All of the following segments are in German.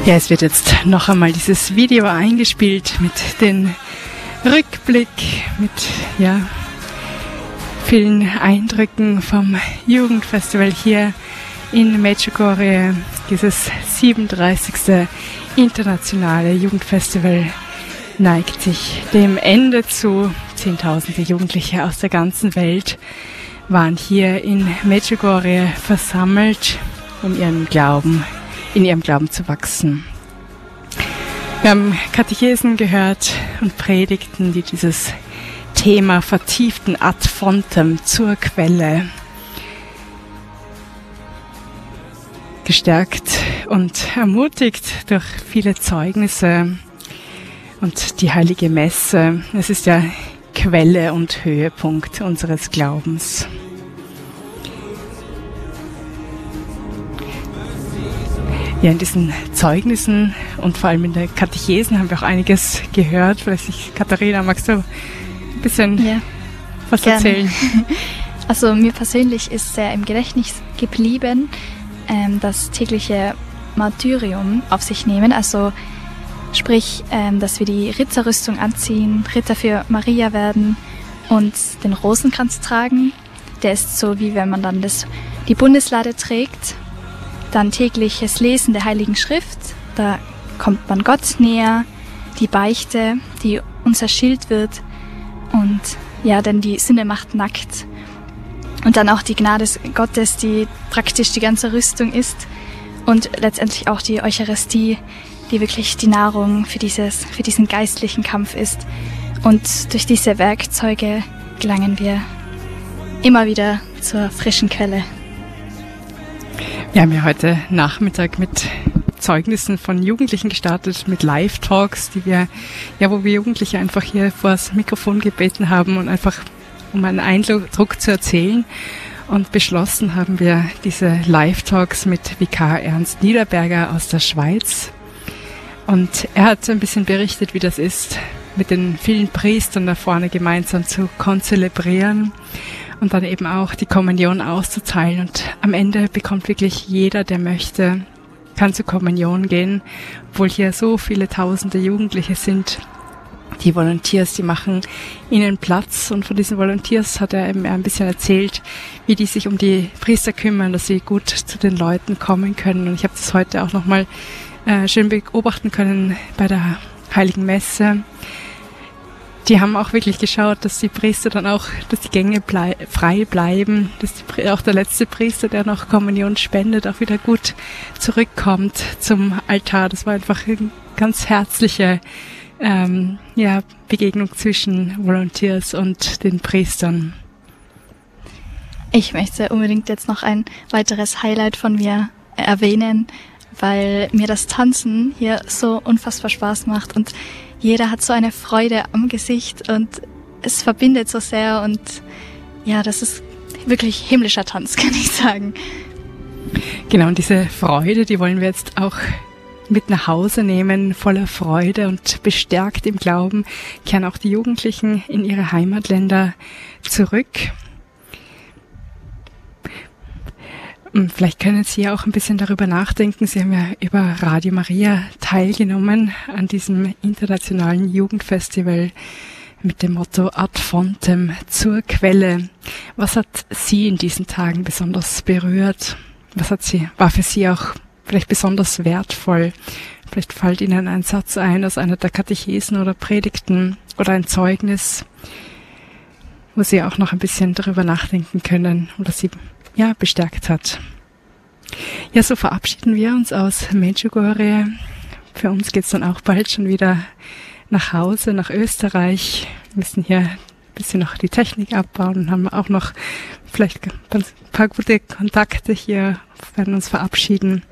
Ja, es wird jetzt noch einmal dieses Video eingespielt mit dem Rückblick, mit vielen Eindrücken vom Jugendfestival hier in Medjugorje, dieses 37. internationale Jugendfestival neigt sich dem Ende zu. Zehntausende Jugendliche aus der ganzen Welt waren hier in Medjugorje versammelt, um in ihrem Glauben zu wachsen. Wir haben Katechesen gehört und Predigten, die dieses Thema vertieften ad fontem zur Quelle gestärkt und ermutigt durch viele Zeugnisse und die Heilige Messe. Es ist ja Quelle und Höhepunkt unseres Glaubens. Ja, in diesen Zeugnissen und vor allem in der Katechesen haben wir auch einiges gehört. Vielleicht, Katharina, magst du ein bisschen was erzählen? Also mir persönlich ist sehr im Gedächtnis geblieben, das tägliche Martyrium auf sich nehmen. Also sprich, dass wir die Ritterrüstung anziehen, Ritter für Maria werden und den Rosenkranz tragen. Der ist so, wie wenn man dann die Bundeslade trägt. Dann tägliches Lesen der Heiligen Schrift, da kommt man Gott näher, die Beichte, die unser Schild wird und ja, denn die Sünde macht nackt. Und dann auch die Gnade Gottes, die praktisch die ganze Rüstung ist und letztendlich auch die Eucharistie, die wirklich die Nahrung für diesen geistlichen Kampf ist. Und durch diese Werkzeuge gelangen wir immer wieder zur frischen Quelle. Wir haben ja heute Nachmittag mit Zeugnissen von Jugendlichen gestartet, mit Live-Talks, wo wir Jugendliche einfach hier vor das Mikrofon gebeten haben und einfach um einen Eindruck zu erzählen. Und beschlossen haben wir diese Live-Talks mit Vikar Ernst Niederberger aus der Schweiz. Und er hat ein bisschen berichtet, wie das ist, mit den vielen Priestern da vorne gemeinsam zu konzelebrieren und dann eben auch die Kommunion auszuteilen. Und am Ende bekommt wirklich jeder, der möchte, kann zur Kommunion gehen, obwohl hier so viele tausende Jugendliche sind. Die Volunteers, die machen ihnen Platz, und von diesen Volunteers hat er eben ein bisschen erzählt, wie die sich um die Priester kümmern, dass sie gut zu den Leuten kommen können. Und ich habe das heute auch nochmal schön beobachten können bei der Heiligen Messe. Die haben auch wirklich geschaut, dass die Priester dann auch, dass die Gänge frei bleiben, dass auch der letzte Priester, der noch Kommunion spendet, auch wieder gut zurückkommt zum Altar. Das war einfach eine ganz herzliche Begegnung zwischen Volunteers und den Priestern. Ich möchte unbedingt jetzt noch ein weiteres Highlight von mir erwähnen, weil mir das Tanzen hier so unfassbar Spaß macht und jeder hat so eine Freude am Gesicht und es verbindet so sehr und ja, das ist wirklich himmlischer Tanz, kann ich sagen. Genau, und diese Freude, die wollen wir jetzt auch mit nach Hause nehmen, voller Freude und bestärkt im Glauben, kehren auch die Jugendlichen in ihre Heimatländer zurück. Vielleicht können Sie auch ein bisschen darüber nachdenken. Sie haben ja über Radio Maria teilgenommen an diesem internationalen Jugendfestival mit dem Motto Ad fontem, zur Quelle. Was hat Sie in diesen Tagen besonders berührt? War für Sie auch vielleicht besonders wertvoll? Vielleicht fällt Ihnen ein Satz ein aus einer der Katechesen oder Predigten oder ein Zeugnis, wo Sie auch noch ein bisschen darüber nachdenken können oder Sie bestärkt hat. Ja, so verabschieden wir uns aus Medjugorje. Für uns geht's dann auch bald schon wieder nach Hause, nach Österreich. Wir müssen hier ein bisschen noch die Technik abbauen und haben auch noch vielleicht ein paar gute Kontakte hier, werden uns verabschieden.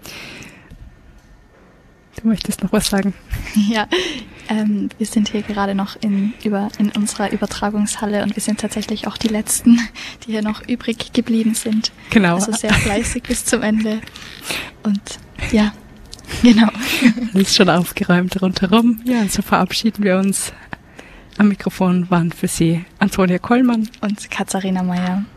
Du möchtest noch was sagen? Ja, wir sind hier gerade noch in unserer Übertragungshalle und wir sind tatsächlich auch die Letzten, die hier noch übrig geblieben sind. Genau. Also sehr fleißig bis zum Ende. Und ja, genau. Alles ist schon aufgeräumt rundherum. Ja, und so verabschieden wir uns. Am Mikrofon waren für Sie Antonia Kollmann und Katharina Meyer.